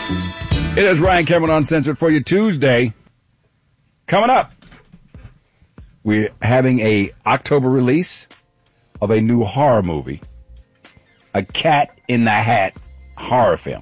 It is Ryan Cameron Uncensored for you Tuesday. Coming up, we're having a October release of a new horror movie, a Cat in the Hat horror film.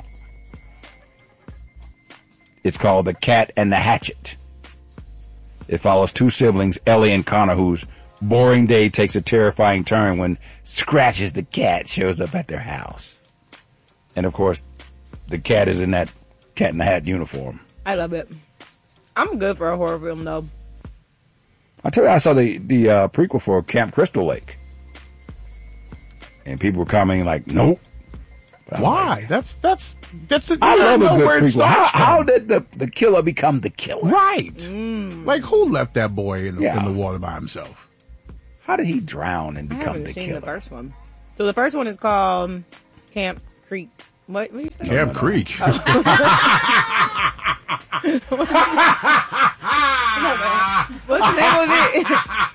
It's called The Cat and the Hatchet. It follows two siblings, Ellie and Connor, whose boring day takes a terrifying turn when Scratches the cat shows up at their house. And of course, the cat is in that Cat in the Hat uniform. I love it. I'm good for a horror film, though. I tell you, I saw the prequel for Camp Crystal Lake. And people were commenting like, nope. Why? Like, that's I love a good prequel. How did the killer become the killer? Right. Like, who left that boy in the water by himself? How did he drown and become the killer? I haven't seen the first one. So the first one is called Camp Creek. What you say? Camp Creek. Oh. What's the name of it?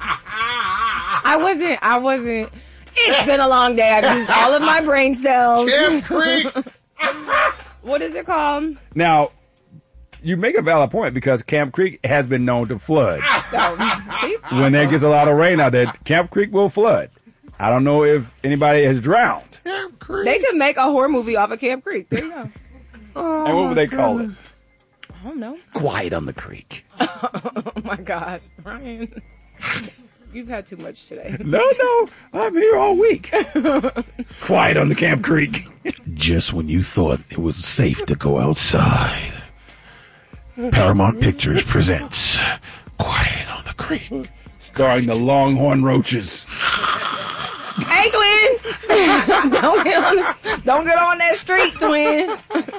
I wasn't. It's been a long day. I've used all of my brain cells. Camp Creek. What is it called? Now, you make a valid point because Camp Creek has been known to flood. See? When there gets a lot of rain out there, Camp Creek will flood. I don't know if anybody has drowned. Camp Creek. They could make a horror movie off of Camp Creek. There you go. And what would they call it? I don't know. Quiet on the Creek. Oh my God, Ryan. You've had too much today. No, I'm here all week. Quiet on the Camp Creek. Just when you thought it was safe to go outside, Paramount Pictures presents Quiet on the Creek. Starring the Longhorn Roaches. Hey, twin! Don't get on that street, twin.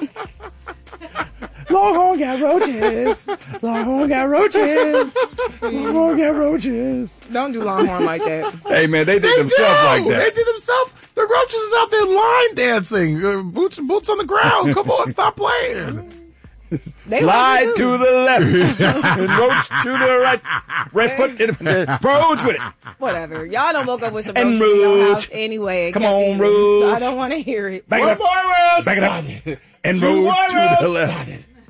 Longhorn got roaches. Longhorn got roaches. Longhorn got roaches. Don't do Longhorn like that. Hey, man, they did themselves like that. They did themselves. The roaches is out there line dancing. Boots on the ground. Come on, stop playing. Slide to the left. And roach to the right. Right foot in the roach with it. Whatever. Y'all don't woke up with some And roaches in your roach. house anyway. Come on, roach. So I don't want to hear it. Back it up. Back it up. And roach to the left.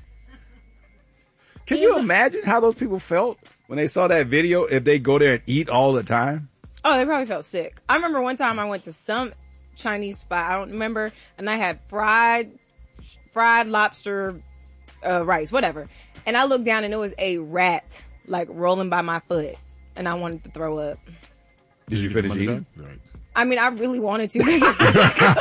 Can you imagine how those people felt when they saw that video if they go there and eat all the time? Oh, they probably felt sick. I remember one time I went to some Chinese spot, I don't remember, and I had fried lobster rice, whatever. And I looked down and it was a rat like rolling by my foot, and I wanted to throw up. Did you finish eating? Right. I mean, I really wanted to because it was good.